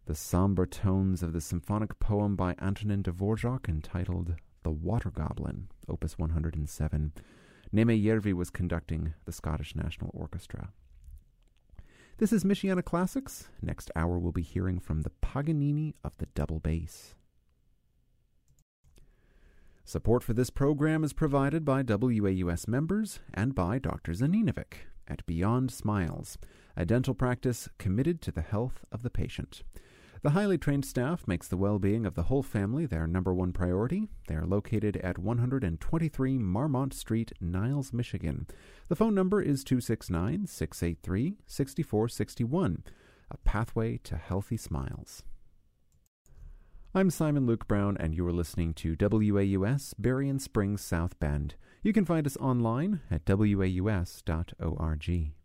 the somber tones of the symphonic poem by Antonin Dvorak entitled The Water Goblin, Opus 107. Neme Järvi was conducting the Scottish National Orchestra. This is Michiana Classics. Next hour we'll be hearing from the Paganini of the double bass. Support for this program is provided by WAUS members and by Dr. Zaninovic at Beyond Smiles, a dental practice committed to the health of the patient. The highly trained staff makes the well-being of the whole family their number one priority. They are located at 123 Marmont Street, Niles, Michigan. The phone number is 269-683-6461, a pathway to healthy smiles. I'm Simon Luke Brown, and you are listening to WAUS Berrien Springs, South Bend. You can find us online at waus.org.